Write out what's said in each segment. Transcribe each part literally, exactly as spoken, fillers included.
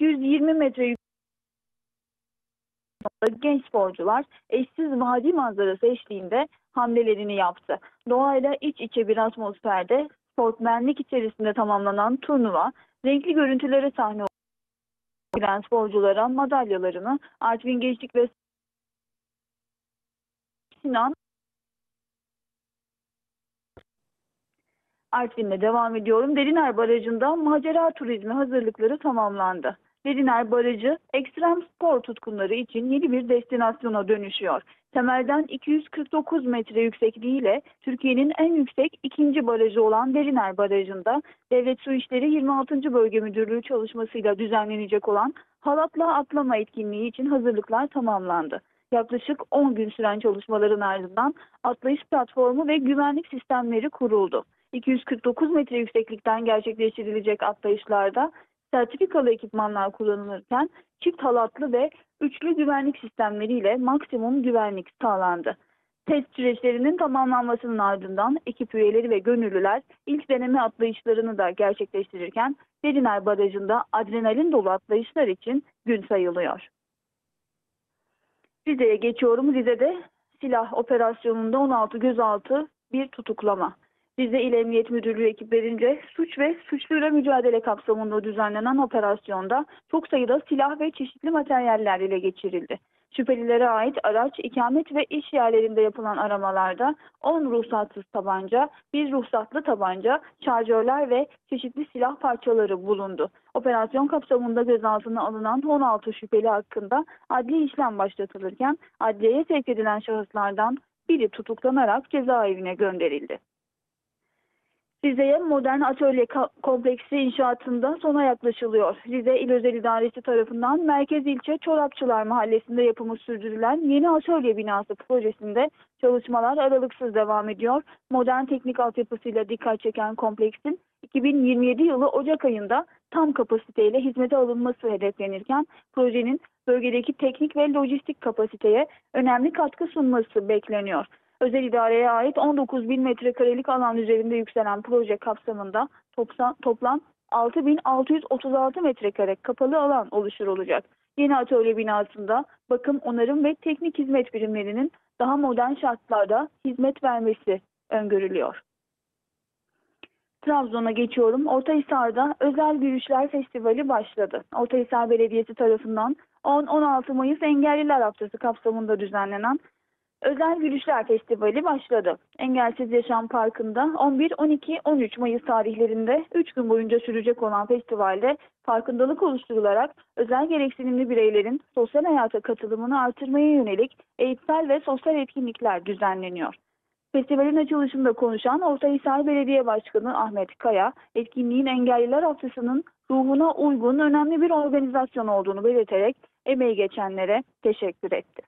yüz yirmi metre genç sporcular eşsiz vadi manzarası eşliğinde hamlelerini yaptı. Doğayla iç içe bir atmosferde sportmenlik içerisinde tamamlanan turnuva renkli görüntülere sahne olan sporculara madalyalarını Artvin Gençlik ve Sinan Artvin'de devam ediyorum. Deriner Barajı'nda macera turizmi hazırlıkları tamamlandı. Deriner Barajı ekstrem spor tutkunları için yeni bir destinasyona dönüşüyor. Temelden iki yüz kırk dokuz metre yüksekliğiyle Türkiye'nin en yüksek ikinci barajı olan Deriner Barajı'nda Devlet Su İşleri yirmi altıncı Bölge Müdürlüğü çalışmasıyla düzenlenecek olan halatla atlama etkinliği için hazırlıklar tamamlandı. Yaklaşık on gün süren çalışmaların ardından atlayış platformu ve güvenlik sistemleri kuruldu. iki yüz kırk dokuz metre yükseklikten gerçekleştirilecek atlayışlarda sertifikalı ekipmanlar kullanılırken çift halatlı ve üçlü güvenlik sistemleriyle maksimum güvenlik sağlandı. Test süreçlerinin tamamlanmasının ardından ekip üyeleri ve gönüllüler ilk deneme atlayışlarını da gerçekleştirirken Deriner Barajı'nda adrenalin dolu atlayışlar için gün sayılıyor. Rize'ye geçiyorum. Rize'de silah operasyonunda on altı gözaltı, bir tutuklama. Rize İl Emniyet Müdürlüğü ekiplerince suç ve suçluyla mücadele kapsamında düzenlenen operasyonda çok sayıda silah ve çeşitli materyaller ele geçirildi. Şüphelilere ait araç, ikamet ve iş yerlerinde yapılan aramalarda on ruhsatsız tabanca, bir ruhsatlı tabanca, şarjörler ve çeşitli silah parçaları bulundu. Operasyon kapsamında gözaltına alınan on altı şüpheli hakkında adli işlem başlatılırken adliyeye sevk edilen şahıslardan biri tutuklanarak cezaevine gönderildi. Rize'ye modern atölye kompleksi inşaatında sona yaklaşılıyor. Rize İl Özel İdaresi tarafından Merkez İlçe Çorapçılar Mahallesi'nde yapımı sürdürülen yeni atölye binası projesinde çalışmalar aralıksız devam ediyor. Modern teknik altyapısıyla dikkat çeken kompleksin iki bin yirmi yedi yılı Ocak ayında tam kapasiteyle hizmete alınması hedeflenirken projenin bölgedeki teknik ve lojistik kapasiteye önemli katkı sunması bekleniyor. Özel idareye ait on dokuz bin metrekarelik alan üzerinde yükselen proje kapsamında toplam altı bin altı yüz otuz altı metrekare kapalı alan oluşturulacak. Yeni atölye binasında bakım, onarım ve teknik hizmet birimlerinin daha modern şartlarda hizmet vermesi öngörülüyor. Trabzon'a geçiyorum. Ortahisar'da Özel Gülüşler Festivali başladı. Ortahisar Belediyesi tarafından on on altı Mayıs Engelliler Haftası kapsamında düzenlenen Özel Gülüşler Festivali başladı. Engelsiz Yaşam Parkı'nda on bir, on iki, on üç Mayıs tarihlerinde üç gün boyunca sürecek olan festivalde farkındalık oluşturularak özel gereksinimli bireylerin sosyal hayata katılımını artırmaya yönelik eğitsel ve sosyal etkinlikler düzenleniyor. Festivalin açılışında konuşan Ortahisar Belediye Başkanı Ahmet Kaya, etkinliğin Engelliler Haftası'nın ruhuna uygun önemli bir organizasyon olduğunu belirterek emeği geçenlere teşekkür etti.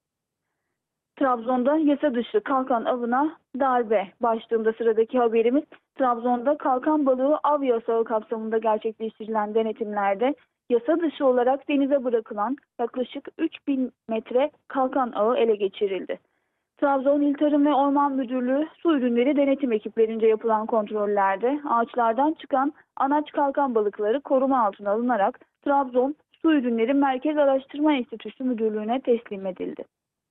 Trabzon'da yasa dışı kalkan avına darbe başlığında sıradaki haberimiz, Trabzon'da kalkan balığı av yasağı kapsamında gerçekleştirilen denetimlerde yasa dışı olarak denize bırakılan yaklaşık üç bin metre kalkan ağı ele geçirildi. Trabzon İl Tarım ve Orman Müdürlüğü su ürünleri denetim ekiplerince yapılan kontrollerde ağaçlardan çıkan anaç kalkan balıkları koruma altına alınarak Trabzon Su Ürünleri Merkez Araştırma Enstitüsü Müdürlüğü'ne teslim edildi.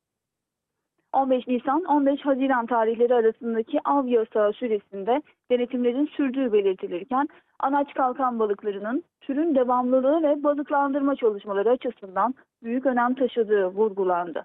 on beş Nisan on beş Haziran tarihleri arasındaki av yasağı süresinde denetimlerin sürdüğü belirtilirken anaç kalkan balıklarının türün devamlılığı ve balıklandırma çalışmaları açısından büyük önem taşıdığı vurgulandı.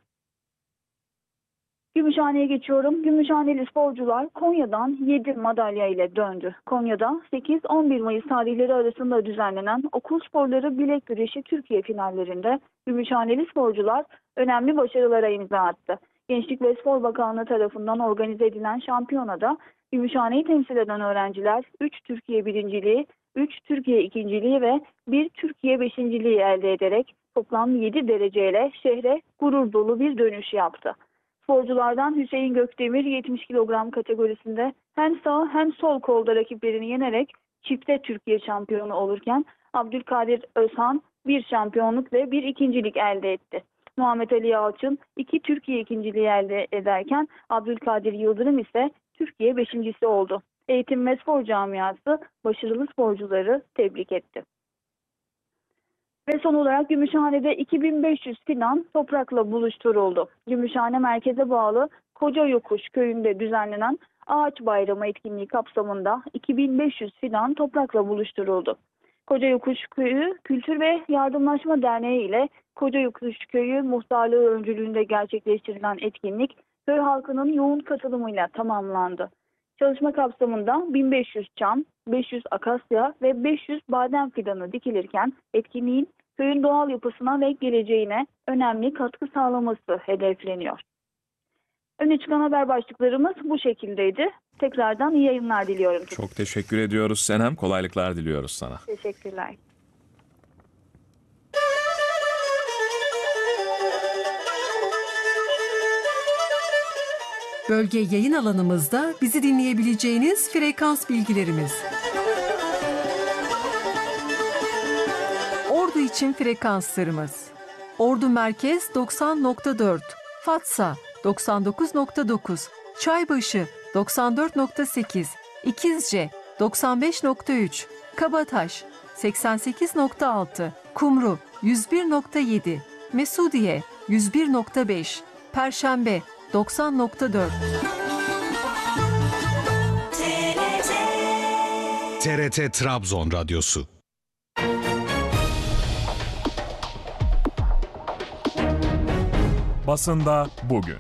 Gümüşhane'ye geçiyorum. Gümüşhaneli sporcular Konya'dan yedi madalya ile döndü. Konya'da sekiz on bir Mayıs tarihleri arasında düzenlenen okul sporları bilek güreşi Türkiye finallerinde Gümüşhaneli sporcular önemli başarılara imza attı. Gençlik ve Spor Bakanlığı tarafından organize edilen şampiyonada Gümüşhane'yi temsil eden öğrenciler üç Türkiye birinciliği, üç Türkiye ikinciliği ve bir Türkiye beşinciliği elde ederek toplam yedi dereceyle şehre gurur dolu bir dönüş yaptı. Sporculardan Hüseyin Gökdemir yetmiş kilogram kategorisinde hem sağ hem sol kolda rakiplerini yenerek çifte Türkiye şampiyonu olurken Abdülkadir Özhan bir şampiyonluk ve bir ikincilik elde etti. Muhammed Ali Yalçın iki Türkiye ikinciliği elde ederken Abdülkadir Yıldırım ise Türkiye beşincisi oldu. Eğitim ve spor camiası başarılı sporcuları tebrik etti. Ve son olarak Gümüşhane'de iki bin beş yüz fidan toprakla buluşturuldu. Gümüşhane merkeze bağlı Kocayokuş köyünde düzenlenen Ağaç Bayramı etkinliği kapsamında iki bin beş yüz fidan toprakla buluşturuldu. Kocayokuş Köyü Kültür ve Yardımlaşma Derneği ile Kocayokuş Köyü Muhtarlığı öncülüğünde gerçekleştirilen etkinlik köy halkının yoğun katılımıyla tamamlandı. Çalışma kapsamında bin beş yüz çam, beş yüz akasya ve beş yüz badem fidanı dikilirken etkinliğin köyün doğal yapısına ve geleceğine önemli katkı sağlaması hedefleniyor. Öne çıkan haber başlıklarımız bu şekildeydi. Tekrardan iyi yayınlar diliyorum. Çok teşekkür ediyoruz Senem. Kolaylıklar diliyoruz sana. Teşekkürler. Bölge yayın alanımızda bizi dinleyebileceğiniz frekans bilgilerimiz. Ordu için frekanslarımız: Ordu Merkez doksan nokta dört, Fatsa doksan dokuz nokta dokuz, Çaybaşı doksan dört nokta sekiz, İkizce doksan beş nokta üç, Kabataş seksen sekiz nokta altı, Kumru yüz bir nokta yedi, Mesudiye yüz bir nokta beş, Perşembe doksan nokta dört. T R T Trabzon Radyosu. Basında bugün.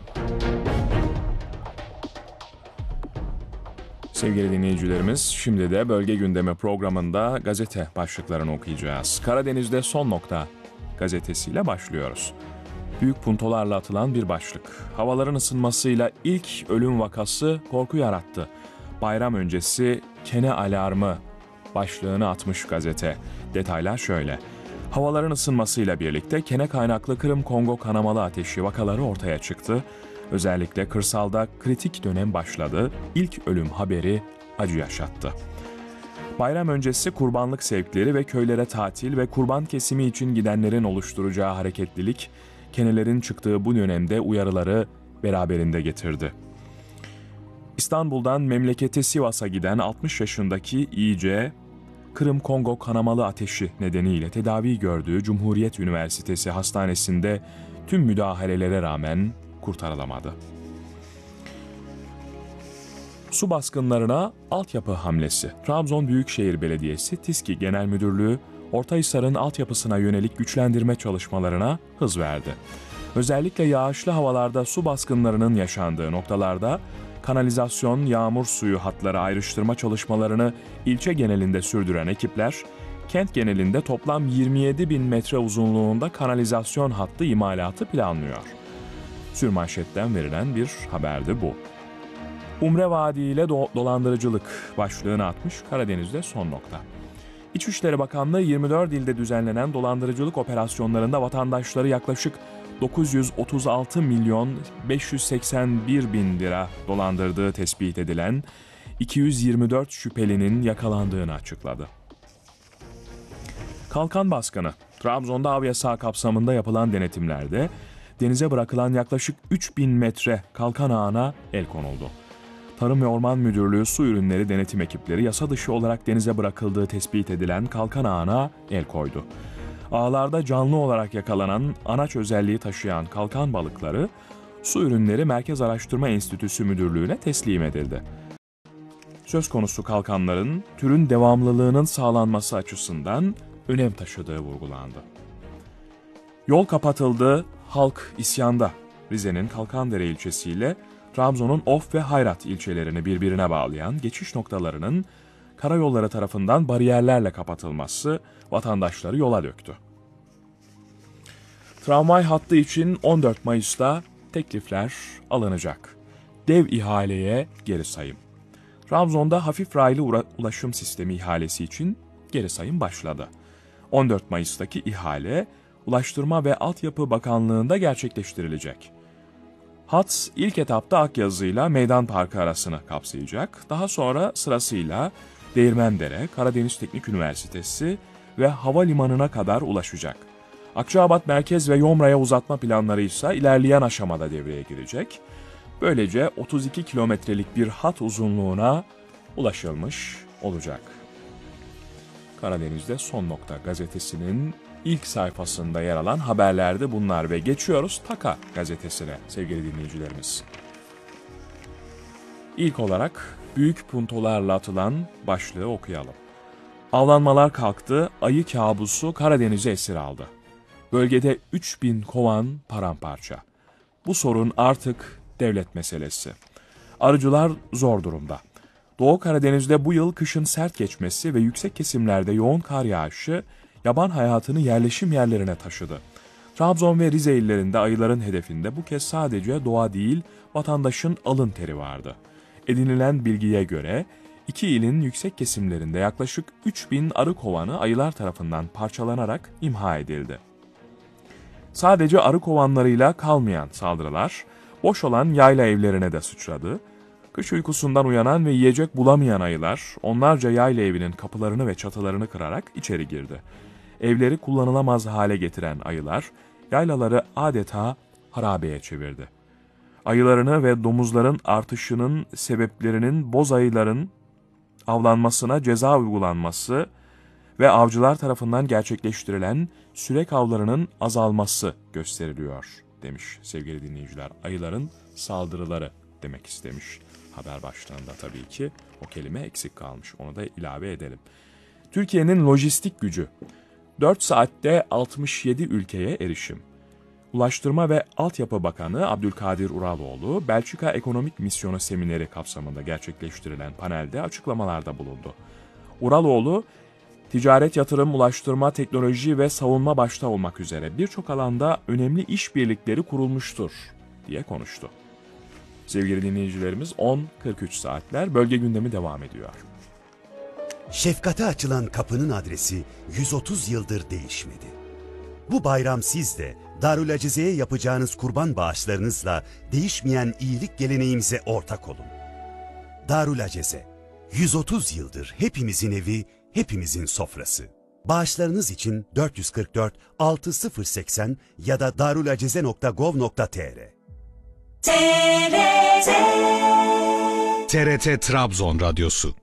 Sevgili dinleyicilerimiz, şimdi de Bölge Gündemi programında gazete başlıklarını okuyacağız. Karadeniz'de son nokta gazetesiyle başlıyoruz. Büyük puntolarla atılan bir başlık. Havaların ısınmasıyla ilk ölüm vakası korku yarattı. Bayram öncesi kene alarmı başlığını atmış gazete. Detaylar şöyle. Havaların ısınmasıyla birlikte kene kaynaklı Kırım-Kongo kanamalı ateşi vakaları ortaya çıktı. Özellikle kırsalda kritik dönem başladı. İlk ölüm haberi acı yaşattı. Bayram öncesi kurbanlık sevkleri ve köylere tatil ve kurban kesimi için gidenlerin oluşturacağı hareketlilik, kenelerin çıktığı bu dönemde uyarıları beraberinde getirdi. İstanbul'dan memleketi Sivas'a giden altmış yaşındaki İC, Kırım-Kongo kanamalı ateşi nedeniyle tedavi gördüğü Cumhuriyet Üniversitesi Hastanesi'nde tüm müdahalelere rağmen kurtarılamadı. Su baskınlarına altyapı hamlesi. Trabzon Büyükşehir Belediyesi TİSKİ Genel Müdürlüğü, Ortahisar'ın altyapısına yönelik güçlendirme çalışmalarına hız verdi. Özellikle yağışlı havalarda su baskınlarının yaşandığı noktalarda kanalizasyon, yağmur suyu hatları ayrıştırma çalışmalarını ilçe genelinde sürdüren ekipler, kent genelinde toplam yirmi yedi bin metre uzunluğunda kanalizasyon hattı imalatı planlıyor. Sürmanşetten verilen bir haberdi bu. Umre Vadi ile do- dolandırıcılık başlığını atmış Karadeniz'de son nokta. İçişleri Bakanlığı yirmi dört ilde düzenlenen dolandırıcılık operasyonlarında vatandaşları yaklaşık dokuz yüz otuz altı milyon beş yüz seksen bir bin lira dolandırdığı tespit edilen iki yüz yirmi dört şüphelinin yakalandığını açıkladı. Kalkan baskını. Trabzon'da av yasağı kapsamında yapılan denetimlerde denize bırakılan yaklaşık üç bin metre kalkan ağına el konuldu. Tarım ve Orman Müdürlüğü Su Ürünleri Denetim Ekipleri yasa dışı olarak denize bırakıldığı tespit edilen kalkan ağına el koydu. Ağlarda canlı olarak yakalanan anaç özelliği taşıyan kalkan balıkları Su Ürünleri Merkez Araştırma Enstitüsü Müdürlüğü'ne teslim edildi. Söz konusu kalkanların türün devamlılığının sağlanması açısından önem taşıdığı vurgulandı. Yol kapatıldı, halk isyanda. Rize'nin Kalkandere ilçesiyle Trabzon'un Of ve Hayrat ilçelerini birbirine bağlayan geçiş noktalarının karayolları tarafından bariyerlerle kapatılması vatandaşları yola döktü. Tramvay hattı için on dört Mayıs'ta teklifler alınacak. Dev ihaleye geri sayım. Trabzon'da hafif raylı ulaşım sistemi ihalesi için geri sayım başladı. on dört Mayıs'taki ihale Ulaştırma ve Altyapı Bakanlığı'nda gerçekleştirilecek. Hat ilk etapta Akyazı ile Meydan Parkı arasını kapsayacak. Daha sonra sırasıyla Değirmendere, Karadeniz Teknik Üniversitesi ve havalimanına kadar ulaşacak. Akçaabat Merkez ve Yomra'ya uzatma planları ise ilerleyen aşamada devreye girecek. Böylece otuz iki kilometrelik bir hat uzunluğuna ulaşılmış olacak. Karadeniz'de son nokta gazetesinin ilk sayfasında yer alan haberlerde bunlar ve geçiyoruz Taka gazetesine sevgili dinleyicilerimiz. İlk olarak büyük puntolarla atılan başlığı okuyalım. Avlanmalar kalktı, ayı kabusu Karadeniz'i esir aldı. Bölgede üç bin kovan paramparça. Bu sorun artık devlet meselesi. Arıcılar zor durumda. Doğu Karadeniz'de bu yıl kışın sert geçmesi ve yüksek kesimlerde yoğun kar yağışı yaban hayatını yerleşim yerlerine taşıdı. Trabzon ve Rize illerinde ayıların hedefinde bu kez sadece doğa değil vatandaşın alın teri vardı. Edinilen bilgiye göre iki ilin yüksek kesimlerinde yaklaşık üç bin arı kovanı ayılar tarafından parçalanarak imha edildi. Sadece arı kovanlarıyla kalmayan saldırılar boş olan yayla evlerine de sıçradı. Kış uykusundan uyanan ve yiyecek bulamayan ayılar onlarca yayla evinin kapılarını ve çatılarını kırarak içeri girdi. Evleri kullanılamaz hale getiren ayılar yaylaları adeta harabeye çevirdi. Ayılarını ve domuzların artışının sebeplerinin boz ayıların avlanmasına ceza uygulanması ve avcılar tarafından gerçekleştirilen sürek avlarının azalması gösteriliyor demiş sevgili dinleyiciler. Ayıların saldırıları demek istemiş haber başlığında tabii ki. O kelime eksik kalmış, onu da ilave edelim. Türkiye'nin lojistik gücü. dört saatte altmış yedi ülkeye erişim. Ulaştırma ve Altyapı Bakanı Abdülkadir Uraloğlu, Belçika Ekonomik Misyonu Semineri kapsamında gerçekleştirilen panelde açıklamalarda bulundu. Uraloğlu, ticaret, yatırım, ulaştırma, teknoloji ve savunma başta olmak üzere birçok alanda önemli işbirlikleri kurulmuştur diye konuştu. Sevgili dinleyicilerimiz, on kırk üç saatler bölge gündemi devam ediyor. Şefkate açılan kapının adresi yüz otuz yıldır değişmedi. Bu bayram siz de Darül Acize'ye yapacağınız kurban bağışlarınızla değişmeyen iyilik geleneğimize ortak olun. Darül Acize, yüz otuz yıldır hepimizin evi, hepimizin sofrası. Bağışlarınız için dört yüz kırk dört altı sıfır seksen ya da darulacize nokta gov nokta tr. T R T Trabzon Radyosu.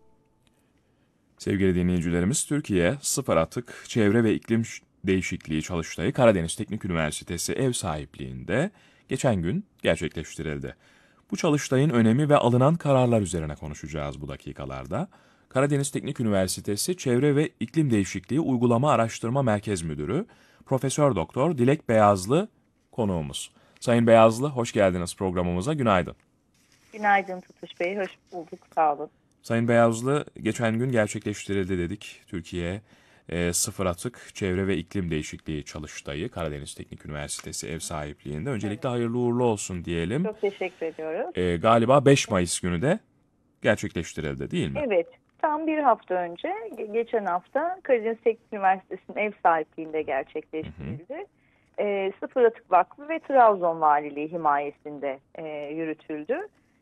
Sevgili dinleyicilerimiz, Türkiye Sıfır Atık Çevre ve İklim Değişikliği Çalıştayı Karadeniz Teknik Üniversitesi ev sahipliğinde geçen gün gerçekleştirildi. Bu çalıştayın önemi ve alınan kararlar üzerine konuşacağız bu dakikalarda. Karadeniz Teknik Üniversitesi Çevre ve İklim Değişikliği Uygulama Araştırma Merkez Müdürü Profesör Doktor Dilek Beyazlı konuğumuz. Sayın Beyazlı, hoş geldiniz programımıza. Günaydın. Günaydın Tutuş Bey, hoş bulduk. Sağ olun. Sayın Beyazlı, geçen gün gerçekleştirildi dedik. Türkiye e, Sıfır Atık Çevre ve İklim Değişikliği Çalıştayı Karadeniz Teknik Üniversitesi ev sahipliğinde. Öncelikle evet, hayırlı uğurlu olsun diyelim. Çok teşekkür ediyoruz. E, galiba beş Mayıs günü de gerçekleştirildi değil mi? Evet, tam bir hafta önce, geçen hafta Karadeniz Teknik Üniversitesi'nin ev sahipliğinde gerçekleştirildi. Hı hı. E, Sıfır Atık Vakfı ve Trabzon Valiliği himayesinde e, yürütüldü.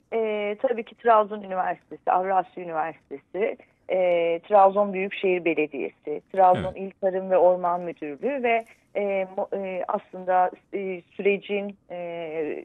E, tabii ki Trabzon Üniversitesi, Avrasya Üniversitesi, e, Trabzon Büyükşehir Belediyesi, Trabzon evet. İl Tarım ve Orman Müdürlüğü ve e, e, aslında e, sürecin e,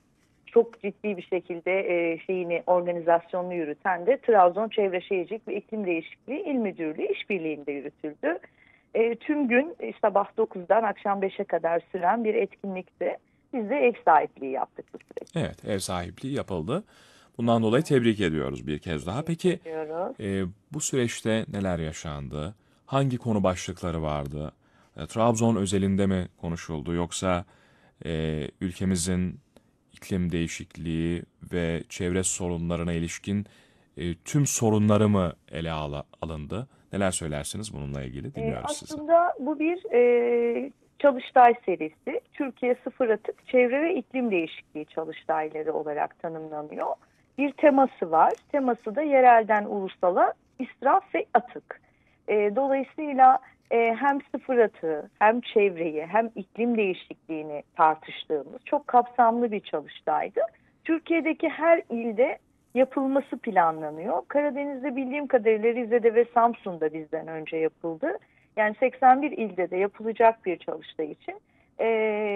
çok ciddi bir şekilde e, şeyini organizasyonunu yürüten de Trabzon Çevre Şehircilik ve İklim Değişikliği İl Müdürlüğü işbirliğinde yürütüldü. E, tüm gün e, sabah dokuzdan akşam beşe kadar süren bir etkinlikti. Biz de ev sahipliği yaptık bu süreçte. Evet, ev sahipliği yapıldı. Bundan dolayı tebrik ediyoruz bir kez daha. Peki e, bu süreçte neler yaşandı? Hangi konu başlıkları vardı? E, Trabzon özelinde mi konuşuldu yoksa e, ülkemizin iklim değişikliği ve çevre sorunlarına ilişkin e, tüm sorunları mı ele al alındı? Neler söylersiniz bununla ilgili? Dinliyoruz e, sizi. Aslında bu bir e, çalıştay serisi. Türkiye Sıfır Atık Çevre ve İklim Değişikliği Çalıştayları olarak tanımlanıyor. Bir teması var. Teması da yerelden ulusala israf ve atık. E, dolayısıyla e, hem sıfır atığı, hem çevreyi, hem iklim değişikliğini tartıştığımız çok kapsamlı bir çalıştaydı. Türkiye'deki her ilde yapılması planlanıyor. Karadeniz'de bildiğim kadarıyla Rize'de ve Samsun'da bizden önce yapıldı. Yani seksen bir ilde de yapılacak bir çalıştay için. E,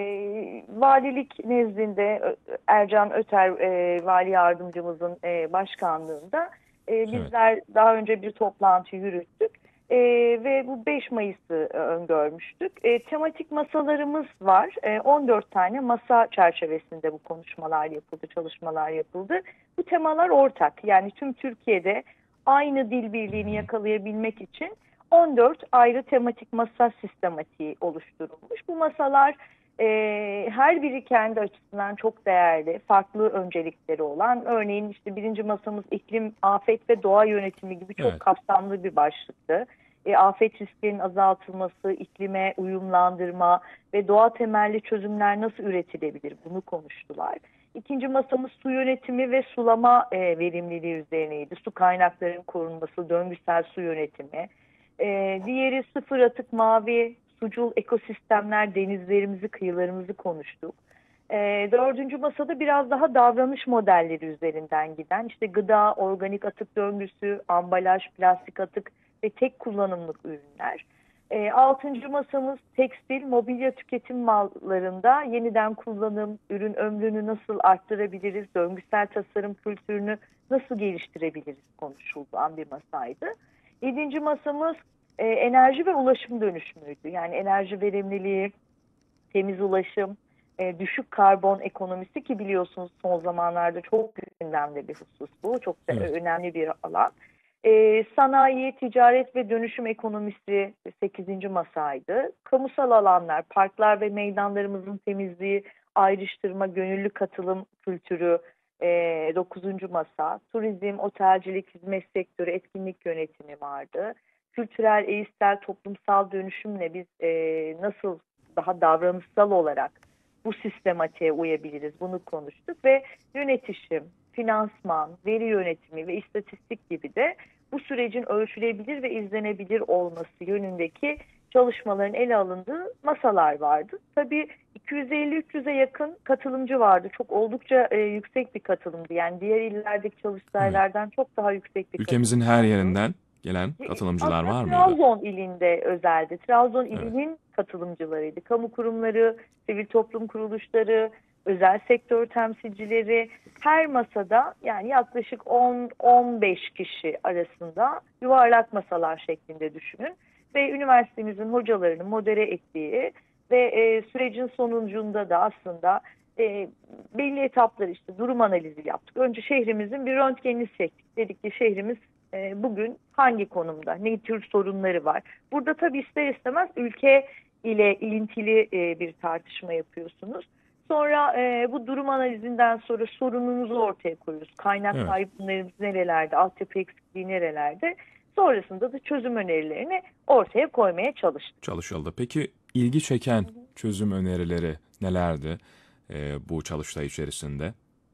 valilik nezdinde Ercan Öter e, vali yardımcımızın e, başkanlığında e, bizler evet. daha önce bir toplantı yürüttük. E, ve bu beş Mayıs'ı öngörmüştük. E, tematik masalarımız var. E, on dört tane masa çerçevesinde bu konuşmalar yapıldı, çalışmalar yapıldı. Bu temalar ortak. Yani tüm Türkiye'de aynı dil birliğini yakalayabilmek için on dört ayrı tematik masa sistematiği oluşturulmuş. Bu masalar e, her biri kendi açısından çok değerli, farklı öncelikleri olan. Örneğin işte birinci masamız iklim, afet ve doğa yönetimi gibi çok Evet. kapsamlı bir başlıktı. E, afet risklerinin azaltılması, iklime uyumlandırma ve doğa temelli çözümler nasıl üretilebilir bunu konuştular. İkinci masamız su yönetimi ve sulama e, verimliliği üzerineydi. Su kaynaklarının korunması, döngüsel su yönetimi. E, diğeri sıfır atık mavi, sucul ekosistemler, denizlerimizi, kıyılarımızı konuştuk. E, dördüncü masada biraz daha davranış modelleri üzerinden giden işte gıda, organik atık döngüsü, ambalaj, plastik atık ve tek kullanımlık ürünler. E, altıncı masamız tekstil, mobilya tüketim mallarında yeniden kullanım, ürün ömrünü nasıl arttırabiliriz, döngüsel tasarım kültürünü nasıl geliştirebiliriz konuşulan bir masaydı. Yedinci masamız e, enerji ve ulaşım dönüşümüydü. Yani enerji verimliliği, temiz ulaşım, e, düşük karbon ekonomisi ki biliyorsunuz son zamanlarda çok gündemde bir husus bu. Çok da Evet. önemli bir alan. E, sanayi, ticaret ve dönüşüm ekonomisi sekizinci masaydı. Kamusal alanlar, parklar ve meydanlarımızın temizliği, ayrıştırma, gönüllü katılım kültürü e, dokuzuncu masa. Turizm, otelcilik, hizmet sektörü, etkinlik yönetimi vardı. Kültürel, eğitsel, toplumsal dönüşümle biz e, nasıl daha davranışsal olarak bu sistematiğe uyabiliriz bunu konuştuk ve yönetişim, finansman, veri yönetimi ve istatistik gibi de bu sürecin ölçülebilir ve izlenebilir olması yönündeki çalışmaların ele alındığı masalar vardı. Tabii iki yüz elli üç yüze yakın katılımcı vardı. Çok oldukça e, yüksek bir katılımdı. Yani diğer illerdeki çalıştaylardan evet. çok daha yüksek bir Ülkemizin katılım her vardı. yerinden gelen katılımcılar Aslında var mıydı? Trabzon ilinde özeldi. Trabzon Evet. ilinin katılımcılarıydı. Kamu kurumları, sivil toplum kuruluşları, özel sektör temsilcileri her masada yani yaklaşık on on beş kişi arasında yuvarlak masalar şeklinde düşünün. Ve üniversitemizin hocalarının modere ettiği ve e, sürecin sonucunda da aslında e, belli etapları işte durum analizi yaptık. Önce şehrimizin bir röntgenini çektik. Dedik ki şehrimiz e, bugün hangi konumda, ne tür sorunları var. Burada tabii ister istemez ülke ile ilintili e, bir tartışma yapıyorsunuz. Sonra e, bu durum analizinden sonra sorunumuzu ortaya koyuyoruz. Kaynak Evet. kayıplarımız nerelerde, altyapı eksikliği nerelerde. Sonrasında da çözüm önerilerini ortaya koymaya çalıştık. Çalışıldı. Peki ilgi çeken çözüm önerileri nelerdi e, bu çalıştay içerisinde?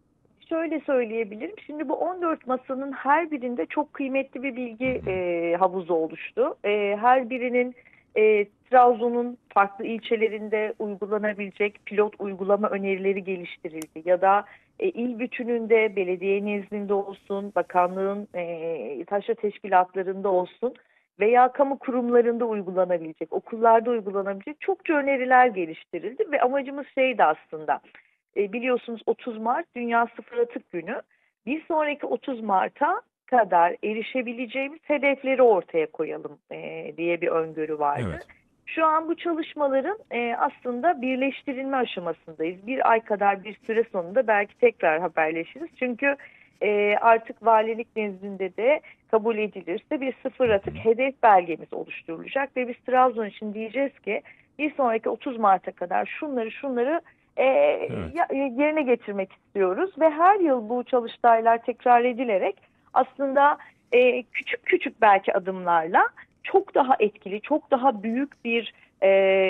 Şöyle söyleyebilirim. Şimdi bu on dört masanın her birinde çok kıymetli bir bilgi e, havuzu oluştu. E, her birinin e, Trabzon'un farklı ilçelerinde uygulanabilecek pilot uygulama önerileri geliştirildi. Ya da e, il bütününde belediye nezdinde olsun, bakanlığın e, taşra teşkilatlarında olsun veya kamu kurumlarında uygulanabilecek, okullarda uygulanabilecek çokça öneriler geliştirildi. Ve amacımız şeydi aslında. E, biliyorsunuz otuz Mart Dünya Sıfır Atık Günü. Bir sonraki otuz Mart'a kadar erişebileceğimiz hedefleri ortaya koyalım e, diye bir öngörü vardı. Evet. Şu an bu çalışmaların e, aslında birleştirilme aşamasındayız. Bir ay kadar bir süre sonunda belki tekrar haberleşiriz. Çünkü e, artık valilik nezdinde de kabul edilirse bir sıfır atık hedef belgemiz oluşturulacak. Ve biz Trabzon için diyeceğiz ki bir sonraki otuz Mart'a kadar şunları şunları E, Evet. yerine getirmek istiyoruz ve her yıl bu çalıştaylar tekrar edilerek aslında e, küçük küçük belki adımlarla çok daha etkili, çok daha büyük bir e,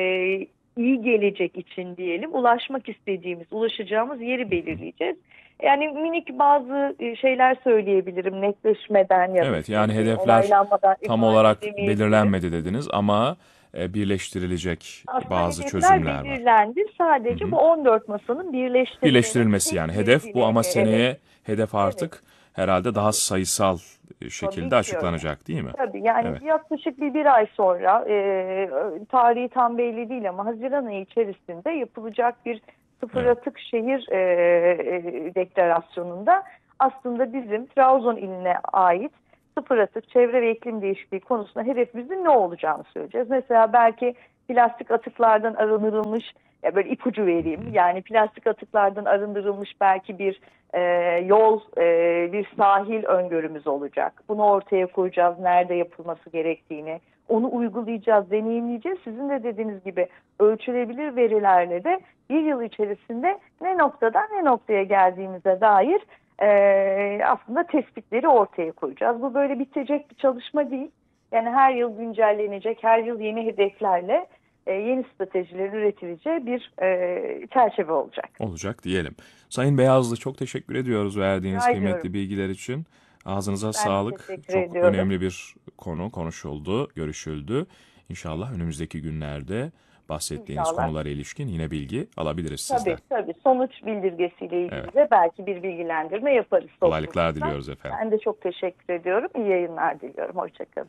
iyi gelecek için diyelim ulaşmak istediğimiz, ulaşacağımız yeri belirleyeceğiz. Yani minik bazı şeyler söyleyebilirim netleşmeden ya da Evet, yani işte hedefler onaylanmadan tam ifade olarak edemeyebilirim. belirlenmedi dediniz ama e, birleştirilecek Aslında bazı hedefler çözümler var. belirlendi. Sadece Hı hı. bu on dört masanın birleştirilmesi. Birleştirilmesi yani hedef bu ama Evet. seneye hedef artık herhalde daha sayısal şekilde Tabii açıklanacak değil mi? Tabii yani Evet. yaklaşık bir bir ay sonra e, tarihi tam belli değil ama Haziran ayı içerisinde yapılacak bir sıfır Evet. atık şehir e, e, deklarasyonunda aslında bizim Trabzon iline ait sıfır atık, çevre ve iklim değişikliği konusunda hedefimizin ne olacağını söyleyeceğiz. Mesela belki plastik atıklardan arındırılmış, ya böyle ipucu vereyim. Yani plastik atıklardan arındırılmış belki bir e, yol, e, bir sahil öngörümüz olacak. Bunu ortaya koyacağız, nerede yapılması gerektiğini. Onu uygulayacağız, deneyimleyeceğiz. Sizin de dediğiniz gibi ölçülebilir verilerle de bir yıl içerisinde ne noktadan ne noktaya geldiğimize dair e, aslında tespitleri ortaya koyacağız. Bu böyle bitecek bir çalışma değil. Yani her yıl güncellenecek, her yıl yeni hedeflerle e, yeni stratejiler üretileceği bir e, çerçeve olacak. Olacak diyelim. Sayın Beyazlı, çok teşekkür ediyoruz verdiğiniz Rica kıymetli ediyorum. bilgiler için. Ağzınıza Ben sağlık. teşekkür Çok ediyorum. önemli bir konu konuşuldu, görüşüldü. İnşallah önümüzdeki günlerde bahsettiğiniz İnşallah. konulara ilişkin yine bilgi alabiliriz sizden. Tabii tabii. Sonuç bildirgesiyle ilgili Evet. de belki bir bilgilendirme yaparız. Kolaylıklar toplumda. diliyoruz efendim. Ben de çok teşekkür ediyorum. İyi yayınlar diliyorum. Hoşçakalın.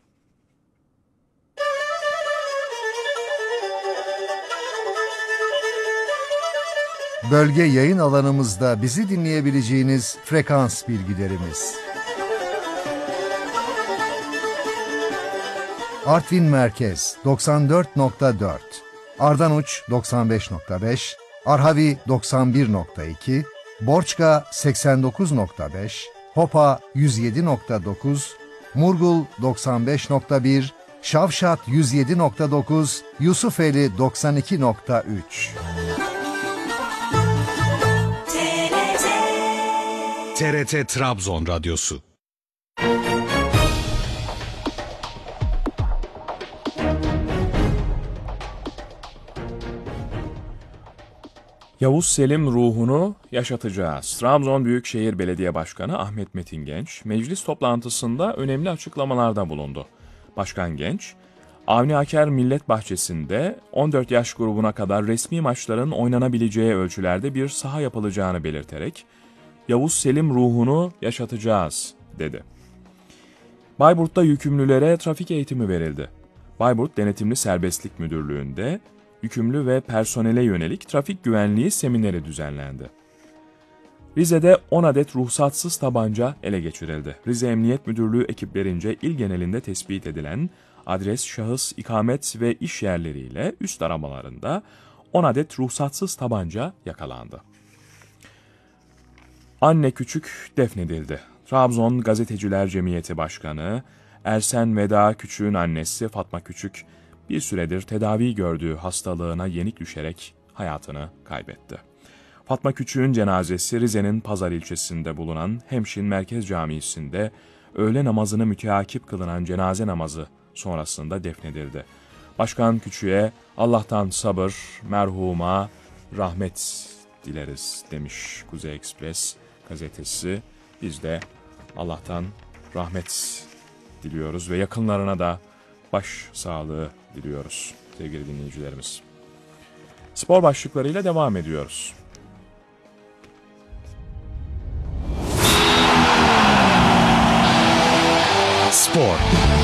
Bölge yayın alanımızda bizi dinleyebileceğiniz frekans bilgilerimiz. Artvin Merkez doksan dört nokta dört, Ardanuç doksan beş nokta beş, Arhavi doksan bir nokta iki, Borçka seksen dokuz nokta beş, Hopa yüz yedi nokta dokuz, Murgul doksan beş nokta bir, Şavşat yüz yedi nokta dokuz, Yusufeli doksan iki nokta üç. T R T Trabzon Radyosu. Yavuz Selim ruhunu yaşatacağız. Trabzon Büyükşehir Belediye Başkanı Ahmet Metin Genç, meclis toplantısında önemli açıklamalarda bulundu. Başkan Genç, Avni Aker Millet Bahçesi'nde on dört yaş grubuna kadar resmi maçların oynanabileceği ölçülerde bir saha yapılacağını belirterek, Yavuz Selim ruhunu yaşatacağız, dedi. Bayburt'ta yükümlülere trafik eğitimi verildi. Bayburt Denetimli Serbestlik Müdürlüğü'nde yükümlü ve personele yönelik trafik güvenliği semineri düzenlendi. Rize'de on adet ruhsatsız tabanca ele geçirildi. Rize Emniyet Müdürlüğü ekiplerince il genelinde tespit edilen adres, şahıs, ikamet ve iş yerleriyle üst aramalarında on adet ruhsatsız tabanca yakalandı. Anne Küçük defnedildi. Trabzon Gazeteciler Cemiyeti Başkanı Ersen Veda Küçük'ün annesi Fatma Küçük, bir süredir tedavi gördüğü hastalığına yenik düşerek hayatını kaybetti. Fatma Küçük'ün cenazesi Rize'nin Pazar ilçesinde bulunan Hemşin Merkez Camisi'nde öğle namazını müteakip kılınan cenaze namazı sonrasında defnedildi. Başkan Küçük'e Allah'tan sabır, merhuma rahmet dileriz demiş Kuzey Ekspres gazetesi. Biz de Allah'tan rahmet diliyoruz ve yakınlarına da baş sağlığı diliyoruz sevgili dinleyicilerimiz. Spor başlıklarıyla devam ediyoruz. Spor.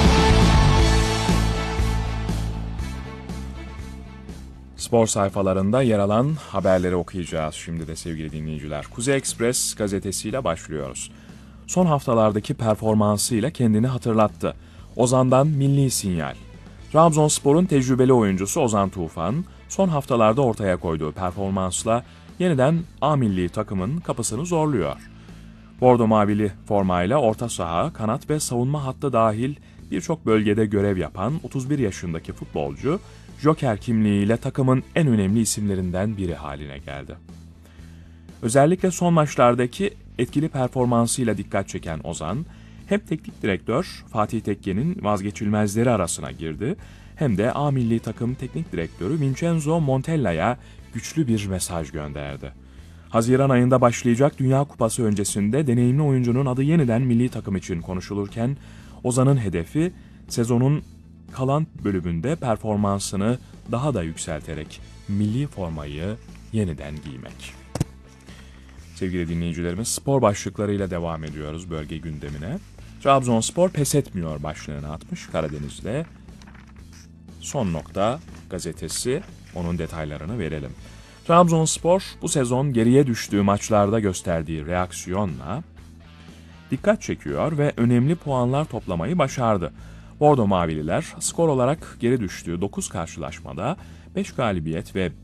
Spor sayfalarında yer alan haberleri okuyacağız şimdi de sevgili dinleyiciler. Kuzey Ekspres gazetesiyle başlıyoruz. Son haftalardaki performansıyla kendini hatırlattı. Ozan'dan milli sinyal. Trabzonspor'un tecrübeli oyuncusu Ozan Tufan, son haftalarda ortaya koyduğu performansla yeniden A milli takımın kapısını zorluyor. Bordo mavili formayla orta saha, kanat ve savunma hattı dahil birçok bölgede görev yapan otuz bir yaşındaki futbolcu, Joker kimliğiyle takımın en önemli isimlerinden biri haline geldi. Özellikle son maçlardaki etkili performansıyla dikkat çeken Ozan, hem teknik direktör Fatih Tekke'nin vazgeçilmezleri arasına girdi, hem de A milli takım teknik direktörü Vincenzo Montella'ya güçlü bir mesaj gönderdi. Haziran ayında başlayacak Dünya Kupası öncesinde deneyimli oyuncunun adı yeniden milli takım için konuşulurken, Ozan'ın hedefi sezonun kalan bölümünde performansını daha da yükselterek milli formayı yeniden giymek. Sevgili dinleyicilerimiz, spor başlıklarıyla devam ediyoruz bölge gündemine. Trabzonspor pes etmiyor başlığını atmış Karadeniz'de. Son Nokta gazetesi, onun detaylarını verelim. Trabzonspor bu sezon geriye düştüğü maçlarda gösterdiği reaksiyonla dikkat çekiyor ve önemli puanlar toplamayı başardı. Bordo Mavililer skor olarak geri düştüğü dokuz karşılaşmada beş galibiyet ve